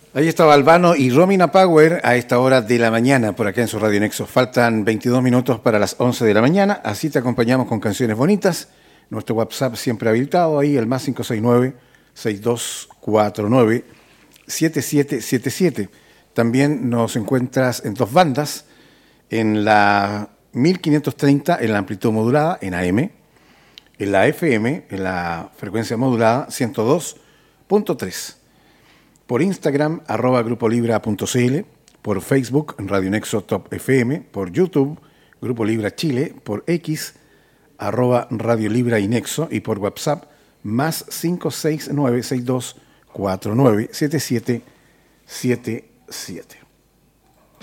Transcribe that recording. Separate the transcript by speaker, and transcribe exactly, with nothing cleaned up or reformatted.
Speaker 1: Ahí estaba Albano y Romina Power a esta hora de la mañana por acá en su Radio Nexo. Faltan veintidós minutos para las once de la mañana, así te acompañamos con canciones bonitas. Nuestro WhatsApp siempre habilitado ahí, el más cinco seis nueve, seis dos cuatro nueve, siete siete siete siete. También nos encuentras en dos bandas, en la mil quinientos treinta en la amplitud modulada, en A M, en la F M, en la frecuencia modulada ciento dos punto tres. Por Instagram, arroba grupolibra.cl, por Facebook, Radio Nexo Top F M, por YouTube, Grupo Libra Chile, por X, arroba Radio Libra y Nexo, y por WhatsApp, más cinco seis nueve, seis dos cuatro nueve, siete siete siete siete.